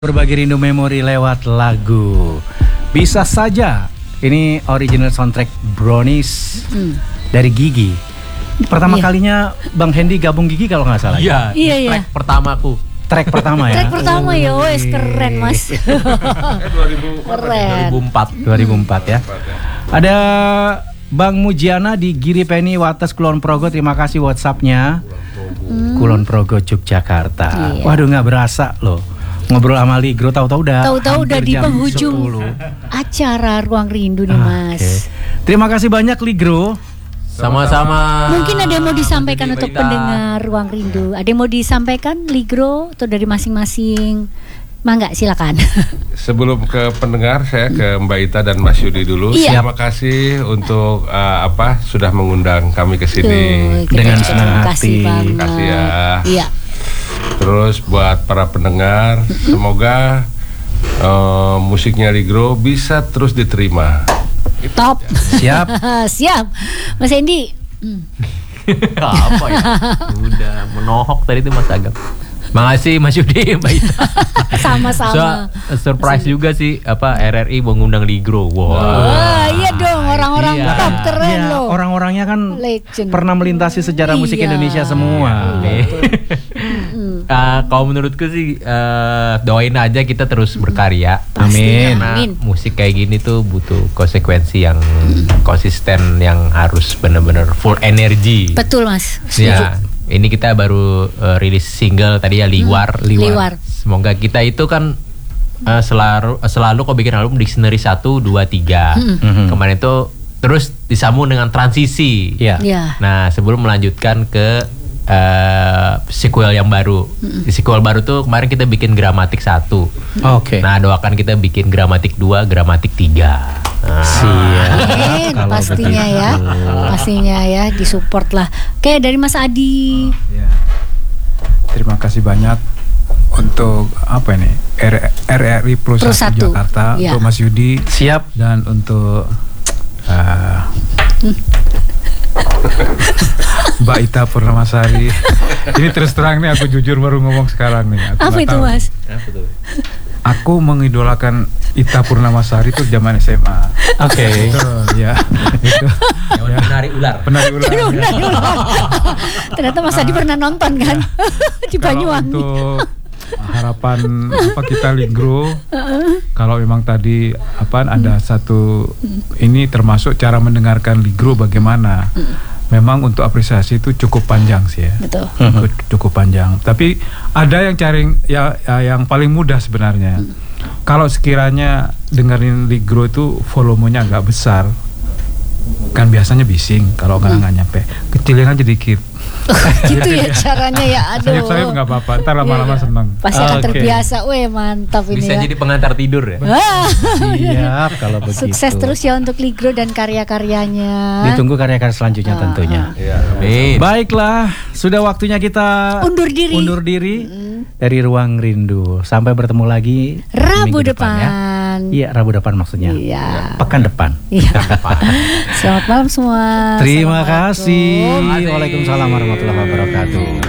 Berbagi rindu memori lewat lagu. Bisa saja. Ini original soundtrack Brownies dari Gigi. Pertama kalinya Bang Hendy gabung Gigi kalau nggak salah. Iya. Track pertamaku. Track pertama ya. Track pertama ya, wes keren mas. 2004 ya. Ada Bang Mujiana di Giri Penny Wates Kulon Progo. Terima kasih WhatsApp-nya. Kulon Progo Yogyakarta. Waduh nggak berasa loh. Ngobrol sama Ligro tahu-tahu udah di penghujung acara Ruang Rindu nih Mas. Terima kasih banyak Ligro. Sama-sama. Mungkin ada yang mau disampaikan untuk pendengar Ruang Rindu. Ada yang mau disampaikan Ligro atau dari masing-masing? Mangga silakan. Sebelum ke pendengar, saya ke Mbak Ita dan Mas Yudi dulu. Iya. Terima kasih untuk sudah mengundang kami ke sini dengan senang hati. Terima kasih ya. Iya. Terus buat para pendengar, semoga musiknya Ligro bisa terus diterima. Top. Siap. Siap. Mas Hendy. Apa ya? Udah menohok tadi tuh Mas Agam. Makasih Mas Yudi, Mbak Ita. Sama-sama. Surprise juga sih RRI mau ngundang Ligro. Wah, iya dong, orang-orang top keren loh. Orang-orangnya kan Legend. pernah melintasi sejarah musik Indonesia semua. Kalau menurutku sih doain aja kita terus berkarya. Amin. Karena musik kayak gini tuh butuh konsekuensi yang konsisten, yang harus benar-benar full energi. Betul Mas. Ya, ini kita baru rilis single tadi ya Liwar. Semoga kita itu kan selalu kok bikin album Dictionary 1, 2, 3. Kemarin itu terus disambung dengan transisi. Iya. Nah, sebelum melanjutkan ke sequel yang baru. Di sequel baru tuh kemarin kita bikin Gramatik 1. Oke. Nah, doakan kita bikin Gramatik 2, Gramatik 3. Siap. Kalau pastinya begitu. Pastinya ya disupport lah. Oke, dari Mas Adi. Terima kasih banyak untuk RRI Plus 1 Jakarta, untuk Mas Yudi. Siap. Dan untuk Mbak Ita Purnamasari. Ini terus terang nih, aku jujur baru ngomong sekarang nih. Apa itu tahu. Mas? Aku mengidolakan Ita Purnamasari itu zaman SMA. Oke. Ya. Itu. Penari ular. Ternyata Mas Adi pernah nonton kan di Banyuwangi. Untuk harapan kita Ligro, kalau memang tadi ada satu ini termasuk cara mendengarkan Ligro bagaimana. Memang untuk apresiasi itu cukup panjang sih ya. Betul. Cukup panjang. Tapi ada yang cari yang paling mudah sebenarnya. Kalau sekiranya dengerin Ligro itu volumenya agak besar, kan biasanya bising kalau nggak nyampe. Kecilin aja dikit. Gitu ya caranya ya. Aduh. Sayap nggak apa-apa. Ntar lama-lama seneng. Pasti akan terbiasa. Mantap ini. Bisa ya. jadi pengantar tidur ya. Siap kalau begitu. Sukses terus ya untuk Ligro dan karya-karyanya. Ditunggu karya-karya selanjutnya tentunya. Amin. Baiklah, sudah waktunya kita undur diri dari Ruang Rindu. Sampai bertemu lagi Rabu minggu depan. Iya, Rabu depan maksudnya. Iya. Pekan depan. Iya. Selamat malam semua. Terima kasih. Waalaikumsalam warahmatullahi wabarakatuh.